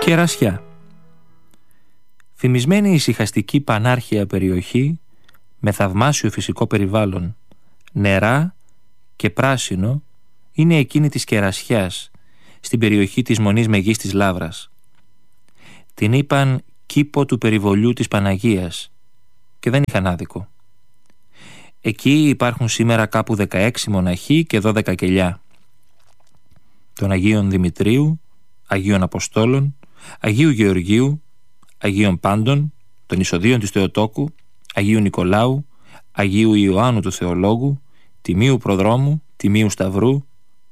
Κερασιά. Φημισμένη ησυχαστική πανάρχια περιοχή με θαυμάσιο φυσικό περιβάλλον, νερά και πράσινο είναι εκείνη της Κερασιάς, στην περιοχή της Μονής Μεγής της Λαύρας. Την είπαν κήπο του περιβολιού της Παναγίας και δεν είχαν άδικο. Εκεί υπάρχουν σήμερα κάπου 16 μοναχοί και 12 κελιά. Των Αγίων Δημητρίου, Αγίων Αποστόλων, Αγίου Γεωργίου, Αγίων Πάντων, των Εισοδίων της Θεοτόκου, Αγίου Νικολάου, Αγίου Ιωάννου του Θεολόγου, Τιμίου Προδρόμου, Τιμίου Σταυρού,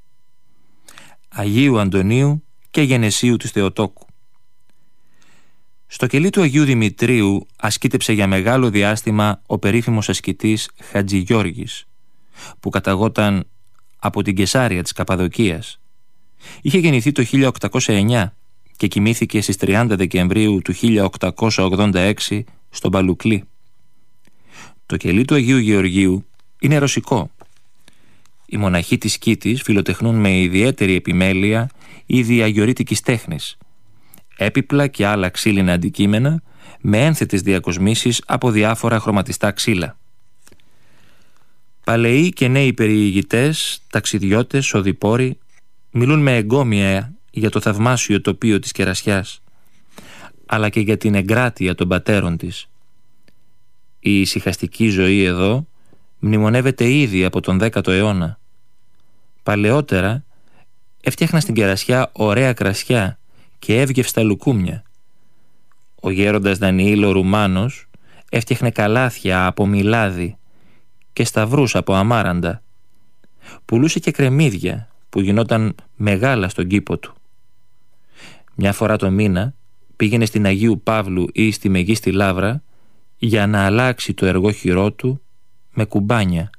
Αγίου Αντωνίου και Γενεσίου της Θεοτόκου. Στο κελί του Αγίου Δημητρίου ασκήτεψε για μεγάλο διάστημα ο περίφημος ασκητής Χατζηγιώργης, που καταγόταν από την Κεσάρια της Καπαδοκίας. Είχε γεννηθεί το 1809 και κοιμήθηκε στις 30 Δεκεμβρίου του 1886 στον Παλουκλή. Το κελί του Αγίου Γεωργίου είναι ρωσικό. Οι μοναχοί της Κήτης φιλοτεχνούν με ιδιαίτερη επιμέλεια είδη αγιορείτικης τέχνης, έπιπλα και άλλα ξύλινα αντικείμενα με ένθετες διακοσμήσεις από διάφορα χρωματιστά ξύλα. Παλαιοί και νέοι περιηγητές, ταξιδιώτες, οδηπόροι μιλούν με εγκόμια για το θαυμάσιο τοπίο της Κερασιάς, αλλά και για την εγκράτεια των πατέρων της. Η ησυχαστική ζωή εδώ μνημονεύεται ήδη από τον 10ο αιώνα. Παλαιότερα έφτιαχναν στην Κερασιά ωραία κρασιά και εύγευστα λουκούμια. Ο γέροντας Δανιήλ ο Ρουμάνος έφτιαχνε καλάθια από μιλάδι και σταυρούς από αμάραντα. Πουλούσε και κρεμμύδια που γινόταν μεγάλα στον κήπο του. Μια φορά το μήνα πήγαινε στην Αγίου Παύλου ή στη Μεγίστη Λαύρα για να αλλάξει το εργόχειρό του με κουμπάνια